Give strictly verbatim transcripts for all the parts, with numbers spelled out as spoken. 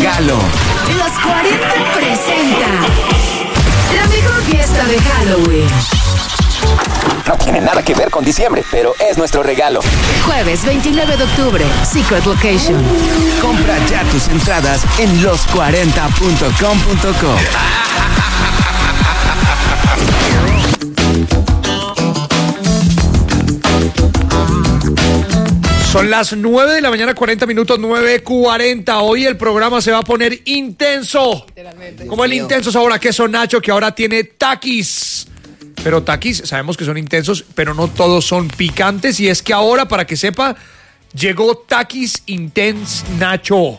regalo. Los cuarenta presenta la mejor fiesta de Halloween. No tiene nada que ver con diciembre, pero es nuestro regalo. Jueves veintinueve de octubre, Secret Location. Compra ya tus entradas en los cuarenta punto com punto co. Son las nueve de la mañana, cuarenta minutos, nueve cuarenta. Hoy el programa se va a poner intenso. Como el intenso sabor a queso Nacho, que ahora tiene Takis. Pero Takis, sabemos que son intensos, pero no todos son picantes. Y es que ahora, para que sepa, llegó Takis Intense Nacho.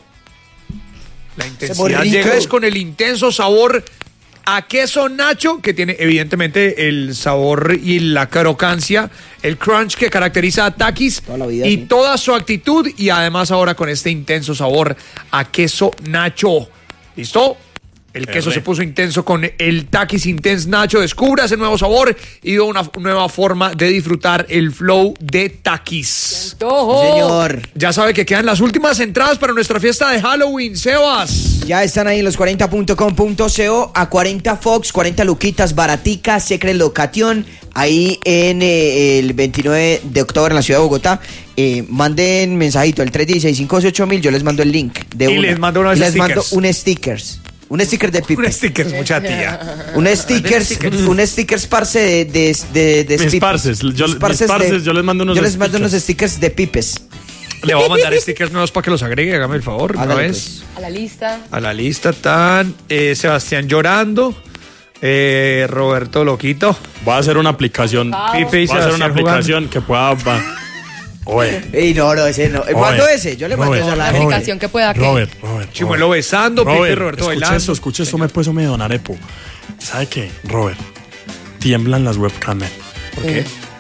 La intensidad llega es con el intenso sabor a queso Nacho, que tiene evidentemente el sabor y la crocancia, el crunch que caracteriza a Takis toda vida, y sí. toda su actitud, y además ahora con este intenso sabor a queso Nacho. ¿Listo? El queso se puso intenso con el Takis Intense Nacho. Descubra ese nuevo sabor y una nueva forma de disfrutar el flow de Takis. Señor. Ya sabe que quedan las últimas entradas para nuestra fiesta de Halloween, Sebas. Ya están ahí en los cuarenta punto com punto co, a cuarenta Fox, cuarenta luquitas, baratica, Secret Location, ahí en eh, el veintinueve de octubre en la ciudad de Bogotá. Eh, manden mensajito, el tres uno seis, cinco ocho ocho mil, yo les mando el link de y una. les mando unos y les stickers. mando un stickers. Un sticker de Pipe. Un stickers, mucha tía. Un stickers, un stickers parce de de de, de mis parces, yo, mis parces de, yo les mando unos Yo les stickers. mando unos stickers de Pipes. Le voy a mandar stickers nuevos para que los agregue, hágame el favor, una vez. Pues. A la lista. A la lista están eh, Sebastián llorando, eh, Roberto Loquito. Voy a hacer una aplicación. Pipe y Voy a hacer una Sebastián aplicación jugando. Que pueda. Va. Oye. Ey, no, no, ese no. ¿Mando ese? Yo le mando esa la aplicación que pueda que. Robert, Robert. Chimuelo besando, Robert, Pipe y Roberto escucha bailando. Esto, escucha esto, me puedo me donar, Epo. ¿Sabe qué, Robert? Tiemblan las webcams. ¿Por qué?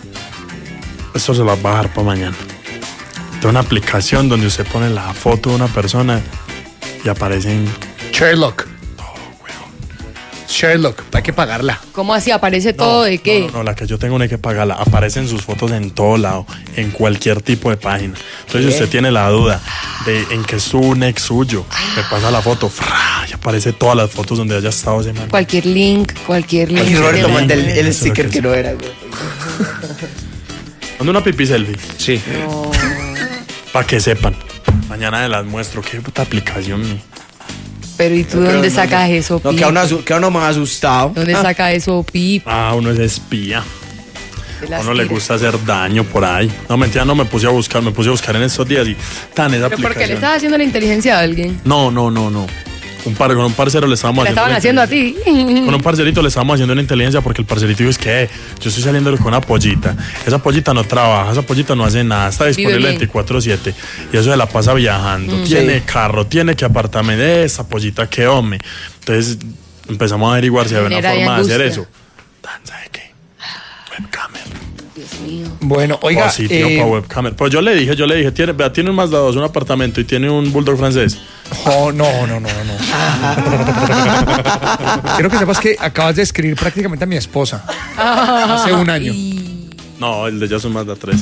Esto se va a bajar para mañana. Tengo una aplicación donde usted pone la foto de una persona y aparecen. Sherlock. Sherlock, hay que pagarla. ¿Cómo así? ¿Aparece todo no, de qué? No, no, no, la que yo tengo no hay que pagarla. Aparecen sus fotos en todo lado, en cualquier tipo de página. Entonces, si usted tiene la duda de en que es un ex suyo, le pasa la foto, ¡fra! Y aparece todas las fotos donde haya estado ese man. Cualquier link, cualquier link. Y Roberto manda el, el Eso sticker es que, que no era, güey. Manda una pipi selfie. Sí. No. Para que sepan. Mañana las muestro. Qué puta aplicación, mi. Pero ¿y tú No, dónde no, sacas no, eso, No, Pi? queda uno, asu- queda uno más asustado. ¿Dónde Ah. saca eso, Pi? Ah, uno es espía. De A las uno le tiras. gusta hacer daño por ahí. No, mentira, no me puse a buscar. Me puse a buscar en estos días y tan esa ¿Pero por qué le aplicación. estás haciendo la inteligencia a alguien? No, no, no, no. Un par, con un parcero le estábamos La haciendo. estaban haciendo a ti. Con un parcerito le estábamos haciendo una inteligencia porque el parcerito dijo, es que eh, yo estoy saliendo con una pollita. Esa pollita no trabaja, esa pollita no hace nada, está disponible bien. veinticuatro siete. Y eso se la pasa viajando. Tiene Sí. carro, tiene que apartamento de esa pollita que hombre. Entonces empezamos a averiguar si había una Genera ahí forma de hacer angustia. eso. Tan, ¿sabe qué? Webcamer. Dios mío. Bueno, oiga, Oh, sí, tío, eh, pa' webcamer. Pues yo le dije, yo le dije, tiene, vea, tiene un Mazda dos, un apartamento y tiene un bulldog francés. oh, no, no, no, no. Quiero que sepas que acabas de escribir prácticamente a mi esposa. Hace un año. No, el de ella es un Mazda tres.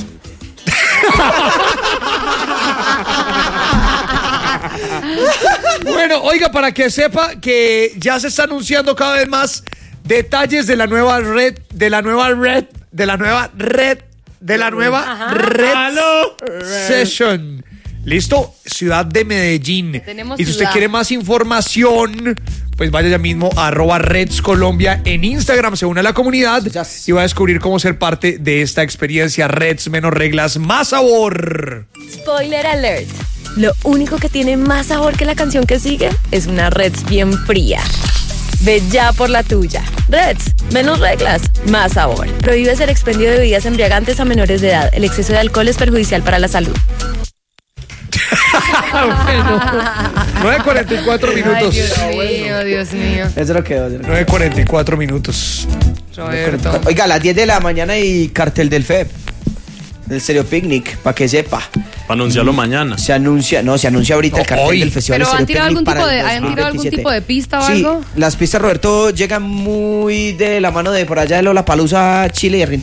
Bueno, oiga, para que sepa que ya se está anunciando cada vez más detalles de la nueva red, de la nueva red, de la nueva red, de la nueva red session. ¿Listo? Ciudad de Medellín. Tenemos Y si usted ciudad. quiere más información, pues vaya ya mismo a arroba Reds Colombia en Instagram, se une a la comunidad Yes. y va a descubrir cómo ser parte de esta experiencia. Reds, menos reglas, más sabor. Spoiler alert. Lo único que tiene más sabor que la canción que sigue es una Reds bien fría. Ve ya por la tuya. Reds, menos reglas, más sabor. Prohíbe ser expendio de bebidas embriagantes a menores de edad. El exceso de alcohol es perjudicial para la salud. nueve cuarenta y cuatro Ay, minutos. Dios mío, Dios mío. Eso lo quedó. eso lo quedó. nueve cuarenta y cuatro minutos. Roberto. Oiga, a las diez de la mañana y cartel del F E P. Del Stereo Picnic, para que sepa. Para anunciarlo mañana. Se anuncia, no, se anuncia ahorita No, el cartel hoy. del Festival ¿Pero han Stereo tirado Picnic algún para tipo el de- han tirado algún dos mil veintisiete. tipo de pista o Sí, algo? las pistas, Roberto, llegan muy de la mano de por allá de Lollapalooza, Chile y Argentina.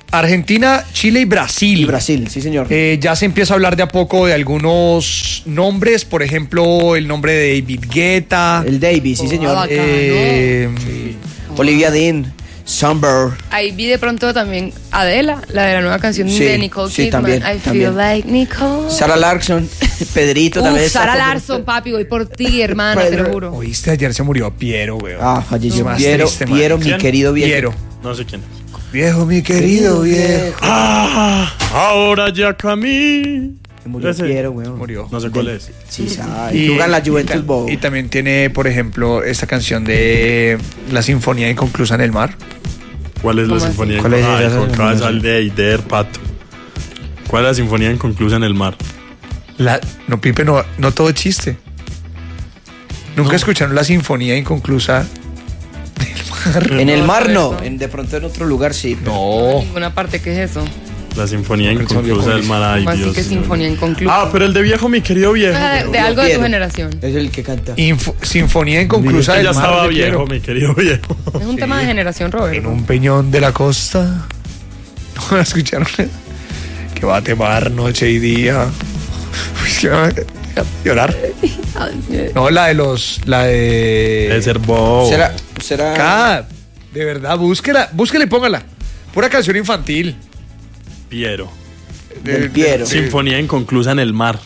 Argentina, Chile y Brasil. Y Brasil, sí, señor. Eh, ya se empieza a hablar de a poco de algunos nombres, por ejemplo, el nombre de David Guetta. El David, sí, señor. Ah, bacano. Eh, Sí. Olivia Dean, Somber. Ahí vi de pronto también Adela, la de la nueva canción Sí, de Nicole sí, Kidman. también, I también. feel like Nicole. Sarah Larson, Pedrito también. Uf, está Sara como- Larson, papi, voy por ti, hermana, te lo Pedro. juro. Oíste, ayer se murió Piero, weón. Ah, falleció. Más Piero, triste, man. Piero, mi ¿Quién? querido viejo. Piero. No sé quién es. Viejo, mi querido viejo. Ah, ahora ya Camí. Se murió Ese. Piero, weón. Murió. No sé cuál es. Sí, sabe. Juega en la Juventus y, Bowl. y también tiene, por ejemplo, esta canción de La Sinfonía Inconclusa en el Mar. ¿Cuál es la ¿Cómo así? sinfonía? ¿Cuál es Ay, esa con sinfonía? Casal de Eider, Pato. ¿Cuál es la sinfonía inconclusa en el mar? La, no, Pipe, no, no todo chiste. ¿Nunca escucharon La Sinfonía Inconclusa del Mar? En el mar no, Correcto. en, de pronto en otro lugar sí. pero- En No. ninguna parte, ¿qué es eso? La sinfonía No, que son inconclusa del mar. Ay, ¿Cómo así Dios. que señor. sinfonía inconclusa? Ah, pero el de viejo, mi querido viejo. Ah, de, de algo de tu Piero. generación. Es el que canta. Info- Sinfonía Inconclusa Que del ya Mar. estaba de viejo, Piero. mi querido viejo. Es un tema de generación, Robert. En un peñón de la costa. ¿No la escucharon? Que bate mar, noche y día. Uy, es que me va a llorar. No, la de los. La de. Debe ser bobo. ¿Será? ¿Será? Cat, de verdad, búsquela, búsquela y póngala. Pura canción infantil. Piero. Del Piero. Sí. Sinfonía inconclusa en el mar.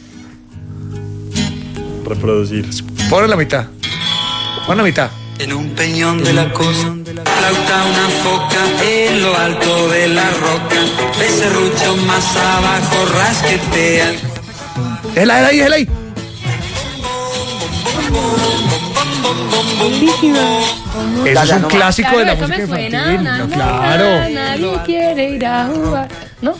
Reproducir. Ponla la mitad. Pon la mitad. En un peñón de la costa, flauta una foca en lo alto de la roca, becerrucho más abajo, rasquetea el Déjela, déjela ahí, déjela ahí. Eso es Dale, un no, clásico de la Claro, eso música me suena, infantil. na, No, na, claro. Nadie quiere ir a jugar. ¿No?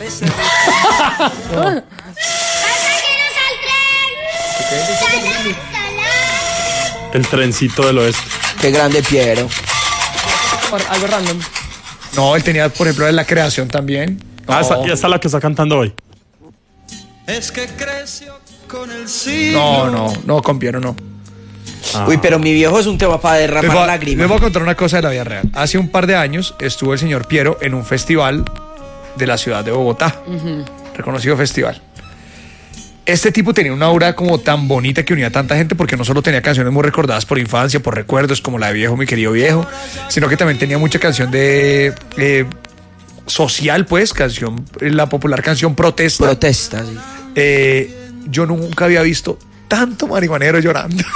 El trencito del oeste. Qué grande Piero. Por algo random. No, él tenía, por ejemplo, la creación también. Ah, esta, No. y esta es la que está cantando hoy. Es que creció con el sí. No, no, no, con Piero no. Ah. Uy, pero mi viejo es un tema para Les derramar voy, a, les lágrimas. voy a contar una cosa de la vida real. Hace un par de años estuvo el señor Piero en un festival de la ciudad de Bogotá. Reconocido festival. Este tipo tenía una aura como tan bonita que unía a tanta gente porque no solo tenía canciones muy recordadas por infancia, por recuerdos, como la de Viejo, mi querido viejo, sino que también tenía mucha canción de eh, social, pues, canción, la popular canción Protesta. Protesta, sí. Eh, yo nunca había visto tanto marihuanero llorando.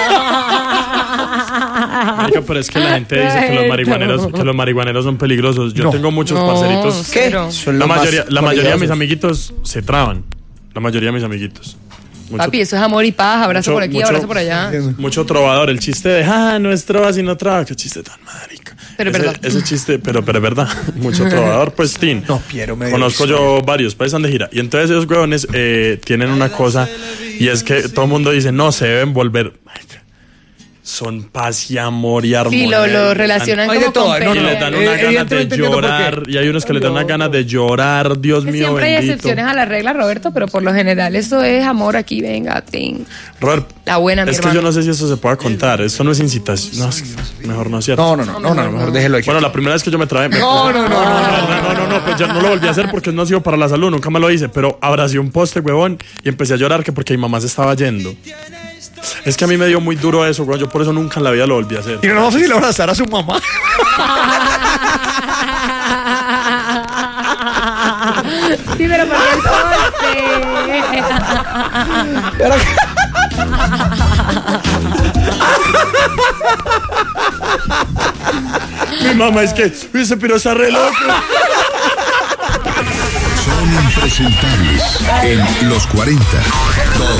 Marica, pero es que la gente dice que los marihuaneros, que los marihuaneros son peligrosos. Yo No. tengo muchos No, parceritos. ¿Qué? Cero. Son La los más mayoría, la mayoría de mis peligrosos. amiguitos se traban. La mayoría de mis amiguitos. Mucho, Papi, eso es amor y paz. Abrazo mucho- por aquí, mucho- abrazo por allá. mucho trovador. El chiste de, ah, no es trova sino traba. Qué chiste tan marica. Pero es ese, verdad. ese chiste, pero, pero es verdad. Mucho trovador, pues, tin. No, Piero, me Conozco yo varios, pues están de gira. Y entonces esos huevones eh, tienen una cosa, y es que todo el mundo dice, no, se deben volver. Marica, son paz y amor y armonía. Sí, lo, lo Y relacionan Hay de como todo, con no, y no, pelea. les dan Eh, una ganas de evidentemente entiendo por qué. llorar. Y hay unos que les dan unas ganas de llorar. Dios Que mío, siempre hay bendito. excepciones a la regla, Roberto, pero por lo general eso es amor aquí, venga, ting. Robert, La buena, mi es que hermano. yo no sé si eso se pueda contar. Esto no es incitación. No, es que mejor no es cierto. No, no, no, no, no, mejor déjelo aquí. Bueno, la primera vez que yo me trabé. me- No, no, no, no, no, no, no, no, no, pues ya no lo volví a hacer porque es nocivo para la salud, nunca me lo hice, pero abracé un poste, huevón, y empecé a llorar que porque mi mamá se estaba yendo. Es que a mí me dio muy duro eso, huevón, yo por eso nunca en la vida lo volví a hacer. Y no, no sé si le abrazar a su mamá. Sí, pero por el Mi mamá es que, uy, ese piro está re loco. Son impresentables en los cuarenta.